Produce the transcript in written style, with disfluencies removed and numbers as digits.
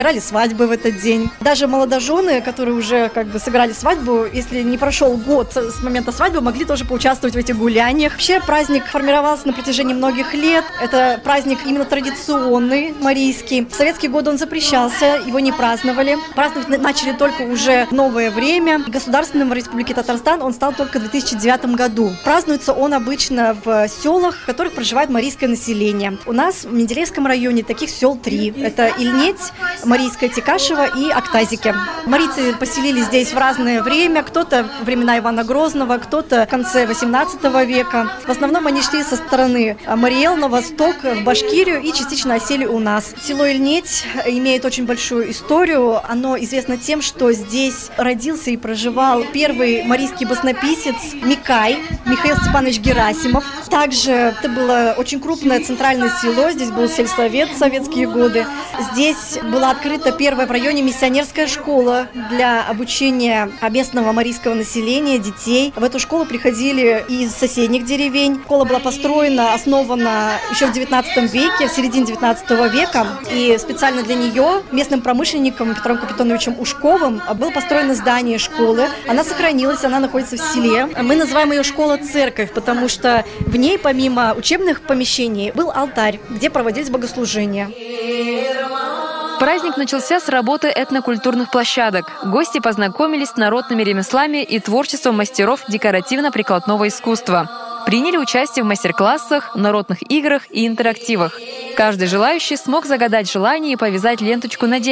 Играли свадьбы в этот день. Даже молодожены, которые уже сыграли свадьбу, если не прошел год с момента свадьбы, могли тоже поучаствовать в этих гуляниях. Вообще праздник формировался на протяжении многих лет. Это праздник именно традиционный, марийский. В советские годы он запрещался, его не праздновали. Праздновать начали только уже в новое время. Государственным в Республике Татарстан он стал только в 2009 году. Празднуется он обычно в селах, в которых проживает марийское население. У нас в Менделеевском районе таких сел 3. Это Ильнеть, Марийское, Текашево и Актазики. Марийцы поселились здесь в разное время. Кто-то времена Ивана Грозного, кто-то в конце 18 века. В основном они шли со стороны Мариэл на восток, в Башкирию и частично осели у нас. Село Ильнеть имеет очень большую историю. Оно известно тем, что здесь родился и проживал первый марийский баснописец Микай, Михаил Степанович Герасимов. Также это было очень крупное центральное село. Здесь был сельсовет в советские годы. Здесь была открыта первая в районе миссионерская школа для обучения местного марийского населения, детей. В эту школу приходили из соседних деревень. Школа была построена, основана еще в 19 веке, в середине 19 века. И специально для нее местным промышленником Петром Капитоновичем Ушковым было построено здание школы. Она сохранилась, она находится в селе. Мы называем ее школа-церковь, потому что в ней, помимо учебных помещений, был алтарь, где проводились богослужения. Праздник начался с работы этнокультурных площадок. Гости познакомились с народными ремеслами и творчеством мастеров декоративно-прикладного искусства. Приняли участие в мастер-классах, народных играх и интерактивах. Каждый желающий смог загадать желание и повязать ленточку на дереве.